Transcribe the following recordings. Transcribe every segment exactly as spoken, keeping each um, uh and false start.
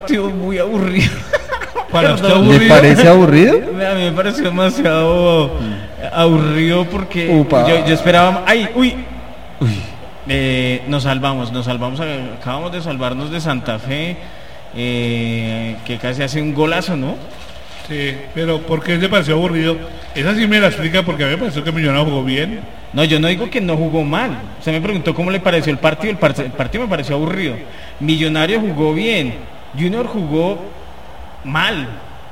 partido muy aburrido. ¿Para usted ¿Le aburrido? parece aburrido? A mí me pareció demasiado aburrido porque Upa. yo, yo esperaba. ¡Ay! ¡Uy! Eh, nos salvamos, nos salvamos. Acabamos de salvarnos de Santa Fe, eh, que casi hace un golazo, ¿no? Sí, pero ¿por qué le pareció aburrido? Esa sí me la explica porque a mí me pareció que Millonarios jugó bien. No, yo no digo que no jugó mal. Usted me preguntó cómo le pareció el partido. El, par- el partido me pareció aburrido. Millonario jugó bien. Junior jugó mal.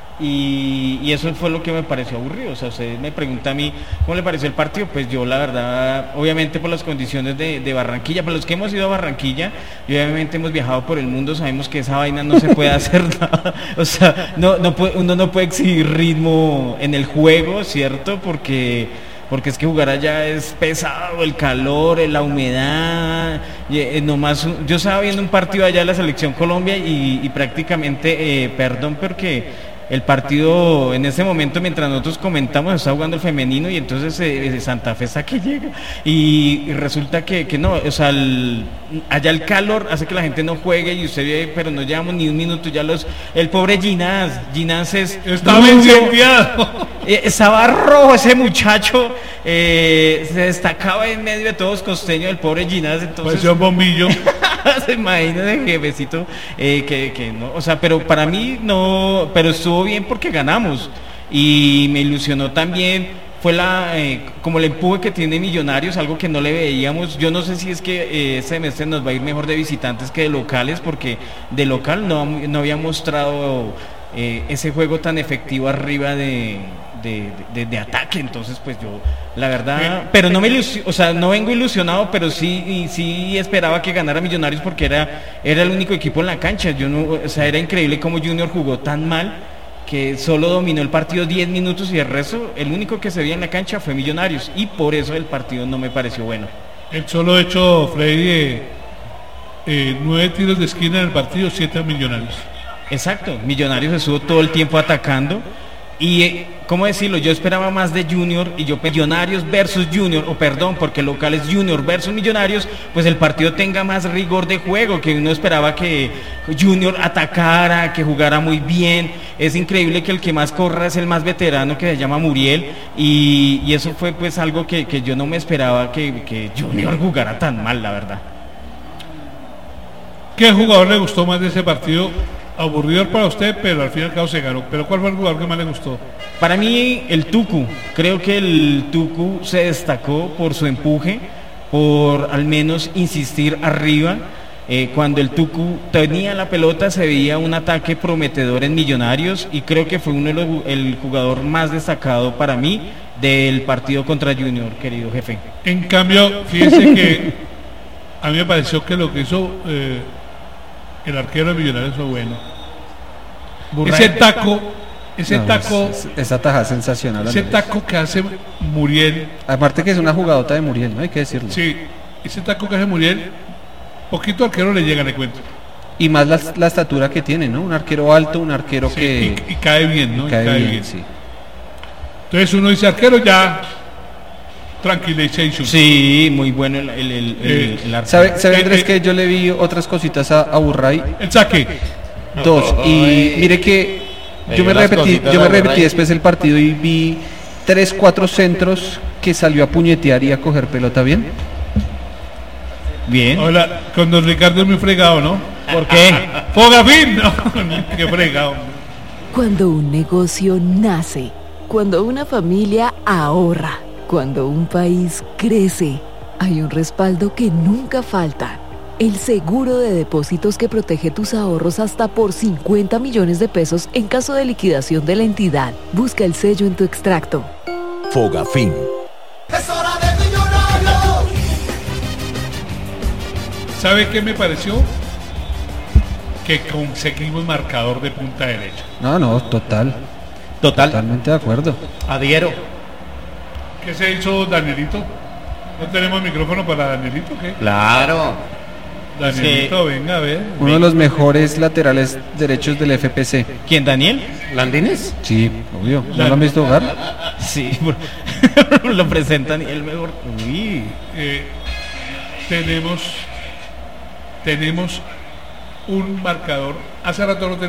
Y, y eso fue lo que me pareció aburrido. O sea, usted me pregunta a mí cómo le pareció el partido. Pues yo la verdad, obviamente por las condiciones de, de Barranquilla, para los que hemos ido a Barranquilla y obviamente hemos viajado por el mundo, sabemos que esa vaina no se puede hacer nada. O sea, no, no puede, uno no puede exhibir ritmo en el juego, ¿cierto? Porque... porque es que jugar allá es pesado, el calor, la humedad, y, eh, nomás, yo estaba viendo un partido allá de la Selección Colombia y, y prácticamente, eh, perdón, porque el partido en ese momento, mientras nosotros comentamos, está jugando el femenino y entonces eh, Santa Fe está que llega y, y resulta que, que no, o sea, el, allá el calor hace que la gente no juegue y usted ve, pero no llevamos ni un minuto, ya los, el pobre Ginás, Ginás es... Estaba rubio, incendiado. eh, estaba rojo ese muchacho, eh, se destacaba en medio de todos costeños, el pobre Ginás, entonces... Pareció un bombillo. Se imagina el jefecito, eh, que, que no, o sea, pero para mí no, pero estuvo bien porque ganamos y me ilusionó también, fue la, eh, como el empuje que tiene Millonarios, algo que no le veíamos. Yo no sé si es que eh, este semestre nos va a ir mejor de visitantes que de locales, porque de local no, no había mostrado eh, ese juego tan efectivo arriba de... De, de, de ataque, entonces pues yo la verdad, pero no me ilusio, o sea, no vengo ilusionado, pero sí sí esperaba que ganara Millonarios porque era era el único equipo en la cancha. Yo no, o sea, era increíble cómo Junior jugó tan mal que solo dominó el partido diez minutos y el resto, el único que se veía en la cancha fue Millonarios y por eso el partido no me pareció bueno. El solo hecho, Freddy, eh, eh, nueve tiros de esquina en el partido, siete a Millonarios. Exacto, Millonarios estuvo todo el tiempo atacando. Y, eh, ¿cómo decirlo? Yo esperaba más de Junior y yo, Millonarios versus Junior, o perdón, porque local es Junior versus Millonarios, pues el partido tenga más rigor de juego, que uno esperaba que Junior atacara, que jugara muy bien. Es increíble que el que más corra es el más veterano, que se llama Muriel, y, y eso fue pues algo que, que yo no me esperaba, que, que Junior jugara tan mal, la verdad. ¿Qué jugador le gustó más de ese partido? Aburridor para usted, pero al fin y al cabo se ganó. ¿Pero cuál fue el jugador que más le gustó? Para mí el Tucu, creo que el Tucu se destacó por su empuje, por al menos insistir arriba. Eh, cuando el Tucu tenía la pelota se veía un ataque prometedor en Millonarios y creo que fue uno de los, el jugador más destacado para mí del partido contra Junior, querido jefe. En cambio, fíjese que a mí me pareció que lo que hizo eh, el arquero de Millonarios fue bueno. Burray. Ese taco, ese No, taco, es- es- esa taja sensacional. ese Andrés. taco que hace Muriel, Aparte que es una jugadota de Muriel, no hay que decirlo. sí, ese taco que hace Muriel, poquito arquero le llega, le cuento. Y más la, la estatura que tiene, ¿no? Un arquero alto, un arquero Sí, que y, y cae bien, ¿no? Y cae, cae bien, bien. sí. Entonces uno dice arquero ya, tranquilization. Sí, muy bueno el, el, el, Eh, el- el arquero. ¿Sabe, sabe Eh, Andrés eh. que yo le vi otras cositas a, a Burray? El saque. Dos. Y mire que Me yo me dio las repetí, cositas yo me a Burray. repetí después del partido y vi tres, cuatro centros que salió a puñetear y a coger pelota bien. Bien. Hola, con don Ricardo es muy fregado, ¿no? ¿Por qué? ¡Fogafín! No, qué fregado. Cuando un negocio nace, cuando una familia ahorra, cuando un país crece, hay un respaldo que nunca falta. El seguro de depósitos que protege tus ahorros hasta por cincuenta millones de pesos en caso de liquidación de la entidad. Busca el sello en tu extracto. Fogafín. ¿Sabe qué me pareció? Que conseguimos marcador de punta derecha. No, no, total. Total. Totalmente de acuerdo. Adhiero. ¿Qué se hizo Danielito? ¿No tenemos micrófono para Danielito? ¿Qué? Claro. Danielito, venga a ver. Uno de los mejores laterales derechos del F P C. ¿Quién, Daniel? ¿Landines? Sí, obvio. ¿No lo han visto jugar? Sí, lo presentan y el mejor. Uy. Eh, tenemos tenemos un marcador. Hace rato no